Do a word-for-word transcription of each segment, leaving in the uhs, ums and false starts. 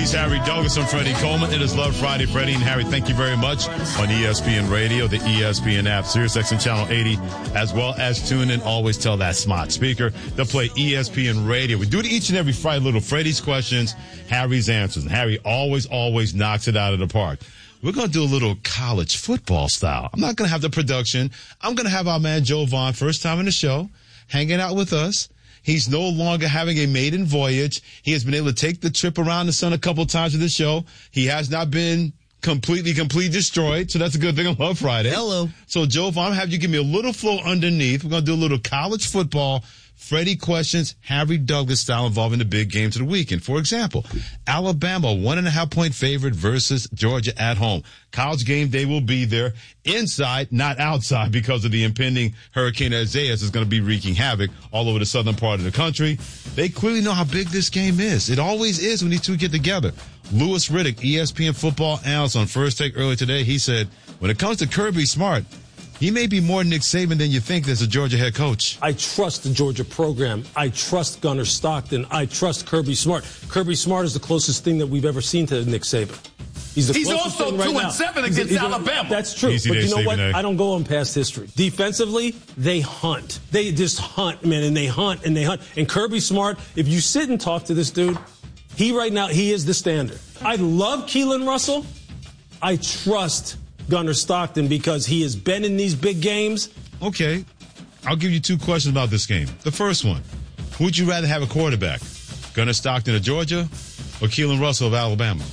He's Harry Douglas and Freddie Coleman. It is Love Friday. Freddie and Harry, thank you very much on E S P N Radio, the E S P N app, SiriusXM Channel eighty, as well as tune in. Always tell that smart speaker to play E S P N Radio. We do it each and every Friday. Little Freddie's questions, Harry's answers. And Harry always, always knocks it out of the park. We're going to do a little college football style. I'm not going to have the production. I'm going to have our man Joe Vaughn, first time in the show, hanging out with us. He's no longer having a maiden voyage. He has been able to take the trip around the sun a couple times of the show. He has not been completely, completely destroyed. So that's a good thing on Love Friday. Hello. So, Joe, if I'm going to have you give me a little flow underneath, we're going to do a little college football, Freddie questions, Harry Douglas style involving the big games of the weekend. For example, Alabama, one and a half point favorite versus Georgia at home. College game day will be there inside, not outside, because of the impending Hurricane Isaias is going to be wreaking havoc all over the southern part of the country. They clearly know how big this game is. It always is when these two get together. Louis Riddick, E S P N football analyst on First Take earlier today, he said, when it comes to Kirby Smart, he may be more Nick Saban than you think as a Georgia head coach. I trust the Georgia program. I trust Gunnar Stockton. I trust Kirby Smart. Kirby Smart is the closest thing that we've ever seen to Nick Saban. He's, the He's closest also thing right two now. and seven He's, against he's Alabama. A, that's true. Easy but day, you know Stephen what? A. I don't go on past history. Defensively, they hunt. They just hunt, man, and they hunt and they hunt. And Kirby Smart, if you sit and talk to this dude, he right now, he is the standard. I love Keelan Russell. I trust Gunnar Stockton because he has been in these big games. Okay. I'll give you two questions about this game. The first one, who would you rather have a quarterback? Gunnar Stockton of Georgia or Keelan Russell of Alabama?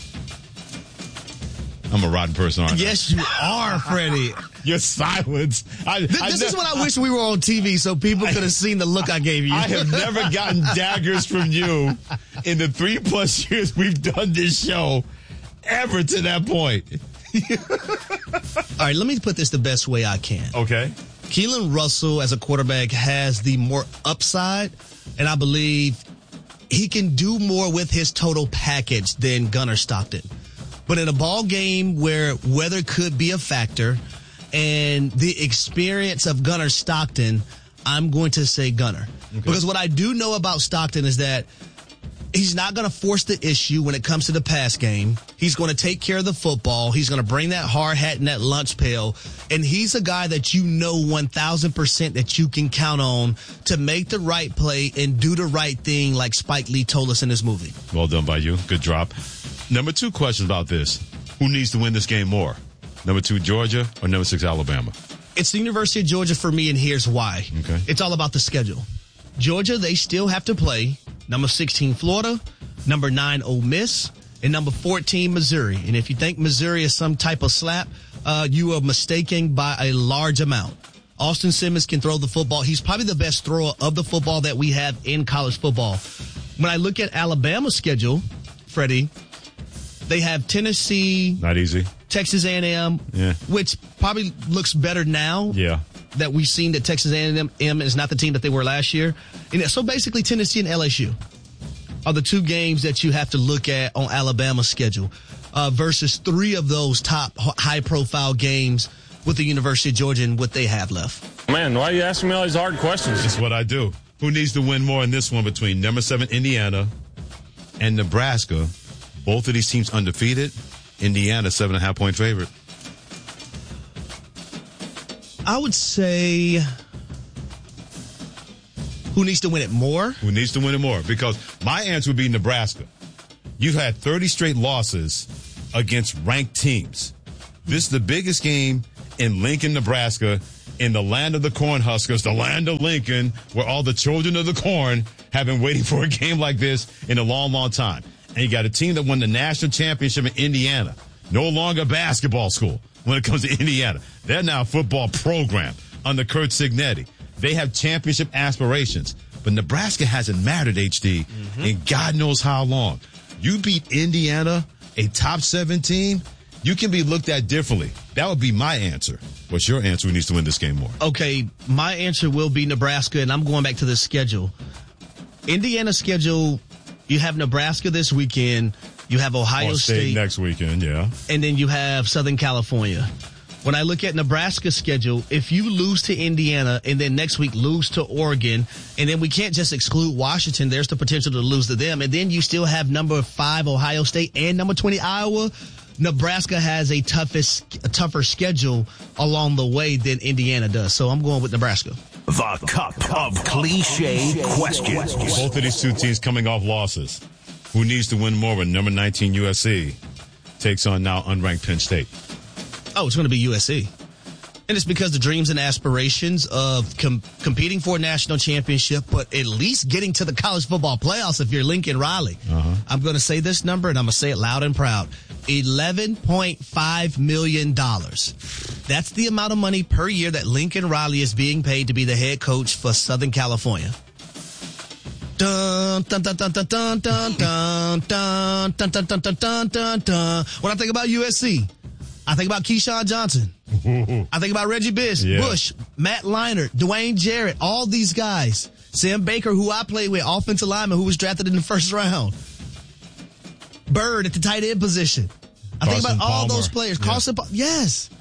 I'm a rotten person, aren't I? Yes, you are, Freddie. Your silence. I, Th- I this ne- is what I wish we were on T V so people could have seen the look I gave you. I have never gotten daggers from you in the three plus years we've done this show ever to that point. All right, let me put this the best way I can. Okay. Keelan Russell as a quarterback has the more upside, and I believe he can do more with his total package than Gunnar Stockton. But in a ball game where weather could be a factor and the experience of Gunnar Stockton, I'm going to say Gunnar. Okay. Because what I do know about Stockton is that he's not going to force the issue when it comes to the pass game. He's going to take care of the football. He's going to bring that hard hat and that lunch pail. And he's a guy that you know one thousand percent that you can count on to make the right play and do the right thing like Spike Lee told us in this movie. Well done by you. Good drop. Number two question about this. Who needs to win this game more? Number two, Georgia, or number six, Alabama? It's the University of Georgia for me, and here's why. Okay. It's all about the schedule. Georgia, they still have to play number sixteen, Florida, number nine, Ole Miss, and number fourteen, Missouri. And if you think Missouri is some type of slap, uh, you are mistaken by a large amount. Austin Simmons can throw the football. He's probably the best thrower of the football that we have in college football. When I look at Alabama's schedule, Freddie, they have Tennessee. Not easy. Texas A and M, yeah. which probably looks better now. Yeah. That we've seen that Texas A and M is not the team that they were last year. And so basically Tennessee and L S U are the two games that you have to look at on Alabama's schedule uh, versus three of those top high-profile games with the University of Georgia and what they have left. Man, why are you asking me all these hard questions? That's what I do. Who needs to win more in this one between number seven, Indiana, and Nebraska? Both of these teams undefeated. Indiana, seven and a half point favorite. I would say who needs to win it more? Who needs to win it more? Because my answer would be Nebraska. You've had thirty straight losses against ranked teams. This is the biggest game in Lincoln, Nebraska, in the land of the Cornhuskers, the land of Lincoln, where all the children of the corn have been waiting for a game like this in a long, long time. And you got a team that won the national championship in Indiana. No longer a basketball school when it comes to Indiana. They're now a football program under Kurt Signetti. They have championship aspirations. But Nebraska hasn't mattered, H D, mm-hmm. in God knows how long. You beat Indiana, a top seven team, you can be looked at differently. That would be my answer. What's your answer? Who needs to win this game more? Okay, my answer will be Nebraska, and I'm going back to the schedule. Indiana's schedule, you have Nebraska this weekend. You have Ohio State, State next weekend, yeah. And then you have Southern California. When I look at Nebraska's schedule, if you lose to Indiana and then next week lose to Oregon, and then we can't just exclude Washington, there's the potential to lose to them, and then you still have number five Ohio State and number twenty Iowa, Nebraska has a toughest, a tougher schedule along the way than Indiana does. So I'm going with Nebraska. The Cup of Cliche Questions. Both of these two teams coming off losses. Who needs to win more when number nineteen U S C takes on now unranked Penn State? Oh, it's going to be U S C. And it's because the dreams and aspirations of com- competing for a national championship, but at least getting to the college football playoffs if you're Lincoln Riley. Uh-huh. I'm going to say this number, and I'm going to say it loud and proud. eleven point five million dollars. That's the amount of money per year that Lincoln Riley is being paid to be the head coach for Southern California. Dun, dun, dun, dun, dun, dun, dun, dun, dun, dun, dun, dun, dun, dun, dun. When I think about U S C, I think about Keyshawn Johnson. I think about Reggie Bush, yeah. Bush, Matt Leinart, Dwayne Jarrett, all these guys. Sam Baker, who I played with, offensive lineman who was drafted in the first round. Bird at the tight end position. I Carson think about all Palmer. those players. Yeah. Carson, yes.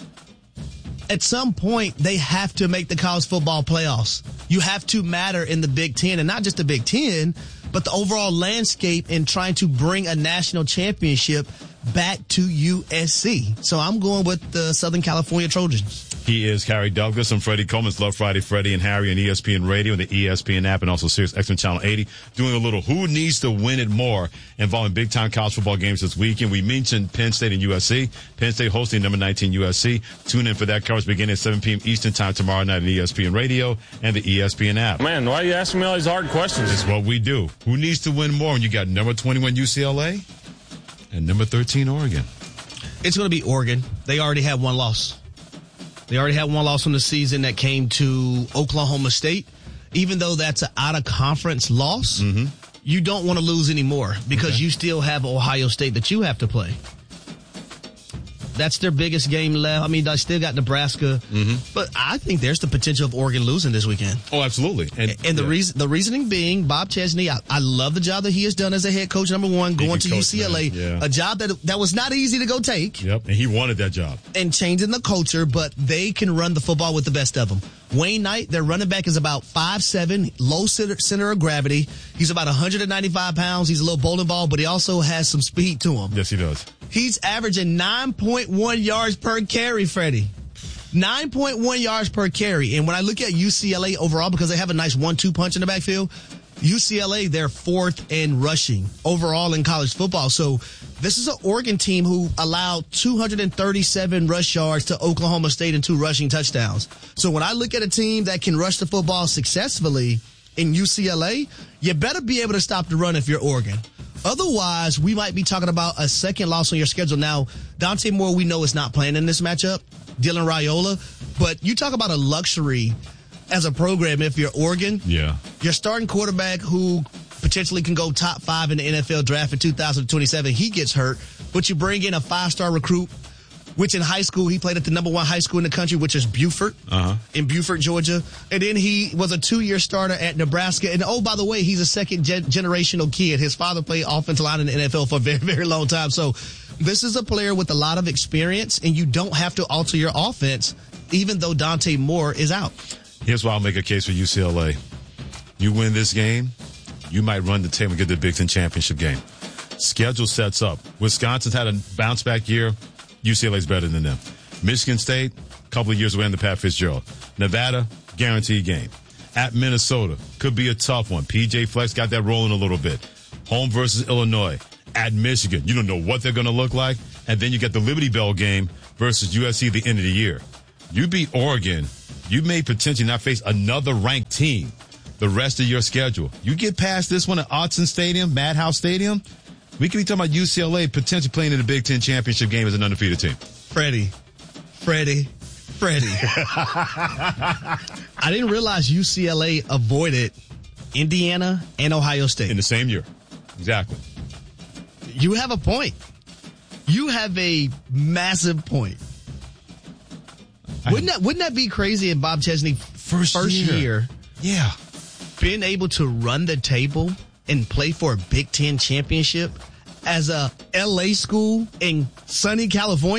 At some point, they have to make the college football playoffs. You have to matter in the Big Ten, and not just the Big Ten, but the overall landscape in trying to bring a national championship back to U S C. So I'm going with the Southern California Trojans. He is Harry Douglas. I'm Freddie Coleman's Love Friday Freddie and Harry on E S P N Radio and the E S P N app and also Sirius X M Channel eighty. Doing a little Who Needs to Win It More involving big-time college football games this weekend. We mentioned Penn State and U S C. Penn State hosting number nineteen U S C. Tune in for that coverage beginning at seven p.m. Eastern Time tomorrow night on E S P N Radio and the E S P N app. Man, why are you asking me all these hard questions? It's what we do. Who needs to win more when you got number twenty-one U C L A and number thirteen Oregon? It's going to be Oregon. They already had one loss. They already had one loss from the season that came to Oklahoma State. Even though that's an out-of-conference loss, mm-hmm. you don't want to lose anymore because okay. you still have Ohio State that you have to play. That's their biggest game left. I mean, they still got Nebraska, mm-hmm. but I think there's the potential of Oregon losing this weekend. Oh, absolutely. And, and the yeah. reason, the reasoning being, Bob Chesney, I, I love the job that he has done as a head coach, number one, he going to coach, U C L A, yeah. a job that that was not easy to go take. Yep, and he wanted that job. And changing the culture, but they can run the football with the best of them. Wayne Knight, their running back, is about five seven, low center, center of gravity. He's about one hundred ninety-five pounds. He's a little bowling ball, but he also has some speed to him. Yes, he does. He's averaging nine point one yards per carry, Freddie. nine point one yards per carry. And when I look at U C L A overall, because they have a nice one two punch in the backfield, U C L A, they're fourth in rushing overall in college football. So this is an Oregon team who allowed two hundred thirty-seven rush yards to Oklahoma State and two rushing touchdowns. So when I look at a team that can rush the football successfully in U C L A, you better be able to stop the run if you're Oregon. Otherwise, we might be talking about a second loss on your schedule. Now, Dante Moore, we know is not playing in this matchup. Dylan Raiola. But you talk about a luxury as a program if you're Oregon. Yeah. Your starting quarterback who potentially can go top five in the N F L draft in two thousand twenty-seven, he gets hurt. But you bring in a five-star recruit, which in high school, he played at the number one high school in the country, which is Beaufort, uh-huh. in Beaufort, Georgia. And then he was a two-year starter at Nebraska. And, oh, by the way, he's a second-generational kid. His father played offensive line in the N F L for a very, very long time. So this is a player with a lot of experience, and you don't have to alter your offense, even though Dante Moore is out. Here's why I'll make a case for U C L A. You win this game, you might run the table and get the Big Ten championship game. Schedule sets up. Wisconsin's had a bounce-back year. U C L A's better than them. Michigan State, a couple of years away under Pat Fitzgerald. Nevada, guaranteed game. At Minnesota, could be a tough one. P J Flex got that rolling a little bit. Home versus Illinois. At Michigan, you don't know what they're going to look like. And then you got the Liberty Bell game versus U S C at the end of the year. You beat Oregon, you may potentially not face another ranked team the rest of your schedule. You get past this one at Autzen Stadium, Madhouse Stadium, we could be talking about U C L A potentially playing in the Big Ten championship game as an undefeated team. Freddie, Freddie, Freddie. I didn't realize U C L A avoided Indiana and Ohio State. In the same year. Exactly. You have a point. You have a massive point. Wouldn't that, wouldn't that be crazy if Bob Chesney first, first year, year, yeah, being able to run the table and play for a Big Ten championship as a L A school in sunny California?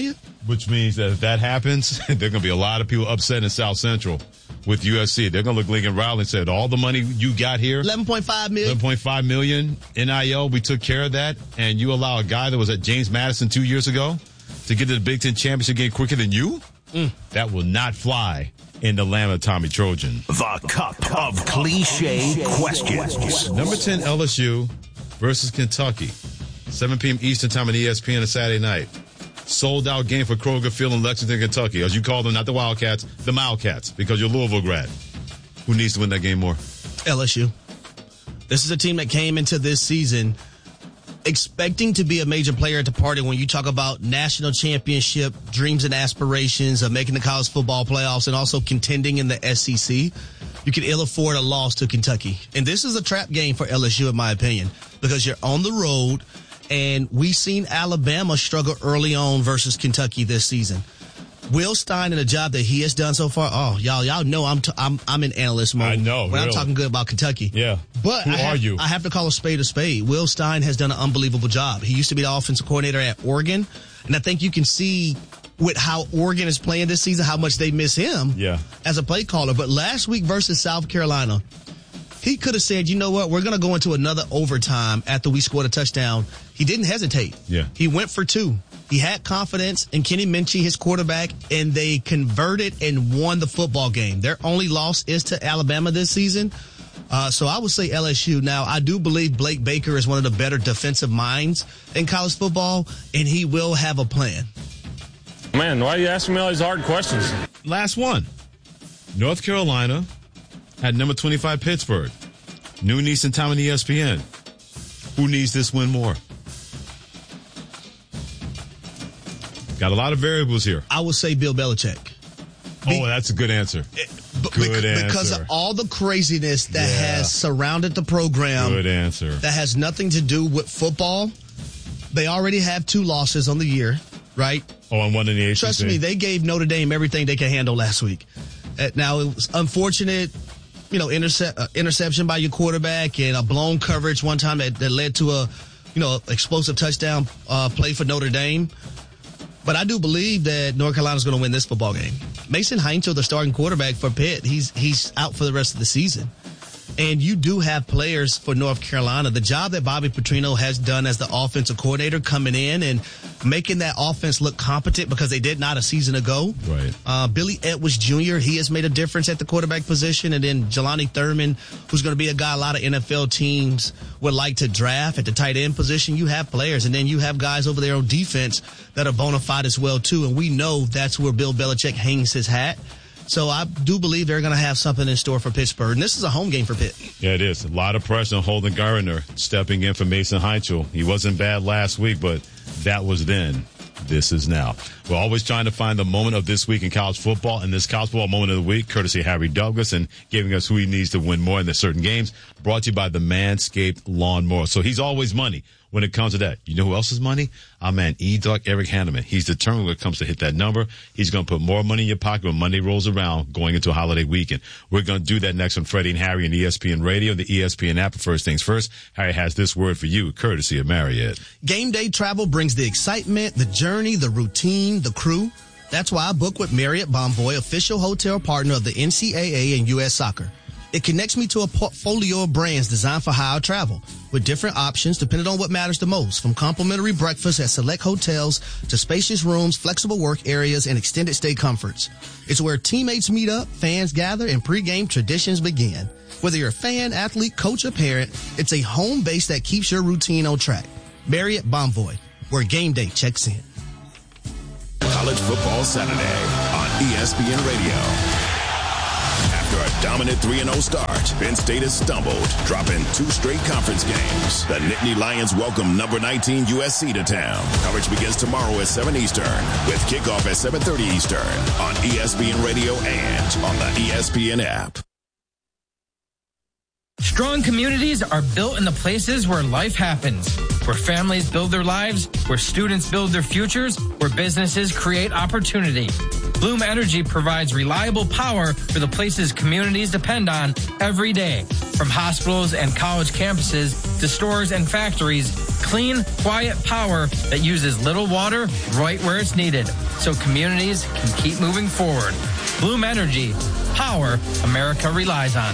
Which means that if that happens, there are going to be a lot of people upset in South Central with U S C. They're going to look Lincoln Riley and say, all the money you got here, eleven point five million eleven point five million N I L, we took care of that, and you allow a guy that was at James Madison two years ago to get to the Big Ten Championship game quicker than you? Mm. That will not fly in the land of Tommy Trojan. The Cup of Cliche Questions. Number ten, L S U versus Kentucky. seven p.m. Eastern time on E S P N on a Saturday night. Sold out game for Kroger Field in Lexington, Kentucky. As you call them, not the Wildcats, the Mildcats, because you're Louisville grad. Who needs to win that game more? L S U. This is a team that came into this season expecting to be a major player at the party. When you talk about national championship, dreams and aspirations of making the college football playoffs and also contending in the S E C, you can ill afford a loss to Kentucky. And this is a trap game for L S U, in my opinion, because you're on the road. And we've seen Alabama struggle early on versus Kentucky this season. Will Stein and the job that he has done so far. Oh, y'all, y'all know I'm t- I'm I'm in analyst mode. I know. When really. I'm talking good about Kentucky. Yeah. But Who I have, are you? I have to call a spade a spade. Will Stein has done an unbelievable job. He used to be the offensive coordinator at Oregon, and I think you can see with how Oregon is playing this season how much they miss him. Yeah. As a play caller. But last week versus South Carolina, he could have said, you know what, we're going to go into another overtime after we scored a touchdown. He didn't hesitate. Yeah. He went for two. He had confidence in Kenny Minchie, his quarterback, and they converted and won the football game. Their only loss is to Alabama this season. Uh, so I would say L S U. Now, I do believe Blake Baker is one of the better defensive minds in college football, and he will have a plan. Man, why are you asking me all these hard questions? Last one. North Carolina at number twenty-five, Pittsburgh. Noon Eastern time on E S P N. Who needs this win more? Got a lot of variables here. I would say Bill Belichick. Be- oh, that's a good answer. It, b- good bec- answer. Because of all the craziness that Yeah. has surrounded the program. Good answer. That has nothing to do with football. They already have two losses on the year, right? Oh, and one in the A C C. Trust me, they gave Notre Dame everything they could handle last week. Uh, now, it was unfortunate, you know, interce- uh, interception by your quarterback and a blown coverage one time that, that led to a, you know, explosive touchdown uh, play for Notre Dame. But I do believe that North Carolina's going to win this football game. Mason Heinzel, the starting quarterback for Pitt, he's he's out for the rest of the season. And you do have players for North Carolina. The job that Bobby Petrino has done as the offensive coordinator coming in and making that offense look competent because they did not a season ago. Right. Uh, Billy Edwards Junior, he has made a difference at the quarterback position. And then Jelani Thurman, who's going to be a guy a lot of N F L teams would like to draft at the tight end position. You have players. And then you have guys over there on defense that are bona fide as well, too. And we know that's where Bill Belichick hangs his hat. So I do believe they're going to have something in store for Pittsburgh. And this is a home game for Pitt. Yeah, it is. A lot of pressure on Holden Gardner stepping in for Mason Heinzel. He wasn't bad last week, but that was then. This is now. We're always trying to find the moment of this week in college football, and this college football moment of the week, courtesy of Harry Douglas, and giving us who he needs to win more in the certain games, brought to you by the Manscaped Lawnmower. So he's always money when it comes to that. You know who else is money? Our man, E-Duck Eric Hanneman. He's determined when it comes to hit that number. He's going to put more money in your pocket when Monday rolls around going into a holiday weekend. We're going to do that next on Freddie and Harry and E S P N Radio, the E S P N app. But first things first, Harry has this word for you, courtesy of Marriott. Game day travel brings the excitement, the journey, the routine, the crew. That's why I book with Marriott Bonvoy, official hotel partner of the N C double A and U S Soccer. It connects me to a portfolio of brands designed for how I travel, with different options depending on what matters the most, from complimentary breakfast at select hotels to spacious rooms, flexible work areas, and extended stay comforts. It's where teammates meet up, fans gather, and pregame traditions begin. Whether you're a fan, athlete, coach, or parent, it's a home base that keeps your routine on track. Marriott Bonvoy, where game day checks in. College Football Saturday on E S P N Radio. After a dominant three and oh start, Penn State has stumbled, dropping two straight conference games. The Nittany Lions welcome number nineteen U S C to town. Coverage begins tomorrow at seven Eastern, with kickoff at seven thirty Eastern on E S P N Radio and on the E S P N app. Strong communities are built in the places where life happens, where families build their lives, where students build their futures, where businesses create opportunity. Bloom Energy provides reliable power for the places communities depend on every day. From hospitals and college campuses to stores and factories, clean, quiet power that uses little water right where it's needed, so communities can keep moving forward. Bloom Energy, power America relies on.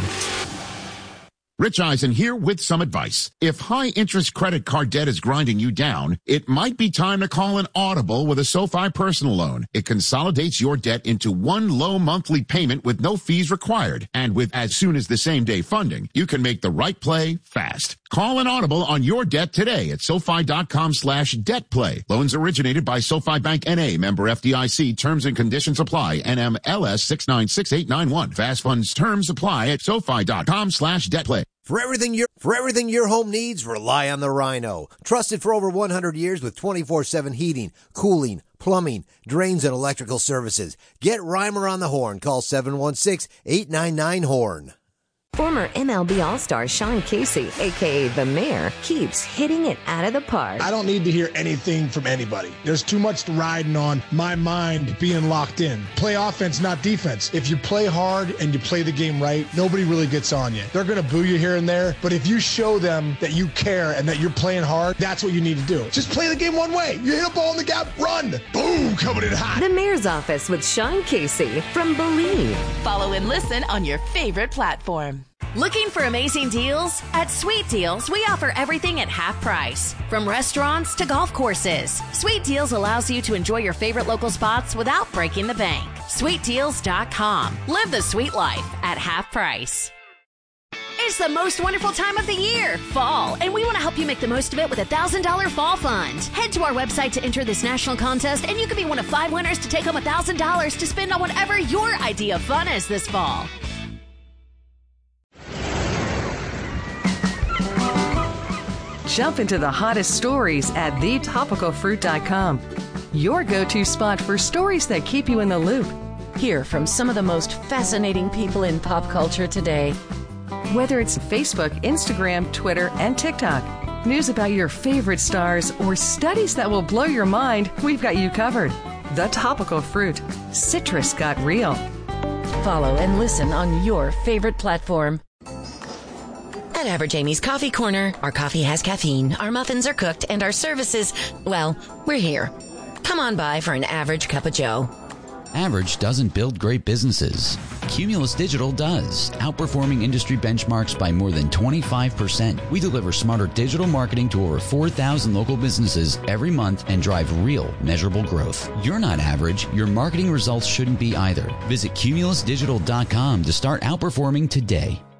Rich Eisen here with some advice. If high-interest credit card debt is grinding you down, it might be time to call an Audible with a SoFi personal loan. It consolidates your debt into one low monthly payment with no fees required. And with as soon as the same-day funding, you can make the right play fast. Call an Audible on your debt today at SoFi.com slash debt play. Loans originated by SoFi Bank N A, member F D I C. Terms and conditions apply. N M L S six nine six eight nine one. Fast funds terms apply at SoFi.com slash debt play. For everything your for everything your home needs, rely on the Rhino. Trusted for over one hundred years with twenty-four seven heating, cooling, plumbing, drains, and electrical services. Get Reimer on the horn. Call seven one six, eight nine nine, horn. Former M L B All-Star Sean Casey, a k a. The Mayor, keeps hitting it out of the park. I don't need to hear anything from anybody. There's too much riding on my mind being locked in. Play offense, not defense. If you play hard and you play the game right, nobody really gets on you. They're going to boo you here and there, but if you show them that you care and that you're playing hard, that's what you need to do. Just play the game one way. You hit a ball in the gap, run. Boom, coming in hot. The Mayor's Office with Sean Casey from Believe. Follow and listen on your favorite platform. Looking for amazing deals? At Sweet Deals, we offer everything at half price. From restaurants to golf courses, Sweet Deals allows you to enjoy your favorite local spots without breaking the bank. sweet deals dot com. Live the sweet life at half price. It's the most wonderful time of the year, fall, and we want to help you make the most of it with a one thousand dollars Fall Fund. Head to our website to enter this national contest, and you can be one of five winners to take home one thousand dollars to spend on whatever your idea of fun is this fall. Jump into the hottest stories at the topical fruit dot com. Your go-to spot for stories that keep you in the loop. Hear from some of the most fascinating people in pop culture today. Whether it's Facebook, Instagram, Twitter, and TikTok, news about your favorite stars, or studies that will blow your mind, we've got you covered. The Topical Fruit. Citrus got real. Follow and listen on your favorite platform. At Average Amy's Coffee Corner, our coffee has caffeine, our muffins are cooked, and our services, well, we're here. Come on by for an average cup of joe. Average doesn't build great businesses. Cumulus Digital does, outperforming industry benchmarks by more than twenty-five percent. We deliver smarter digital marketing to over four thousand local businesses every month and drive real, measurable growth. You're not average. Your marketing results shouldn't be either. Visit cumulus digital dot com to start outperforming today.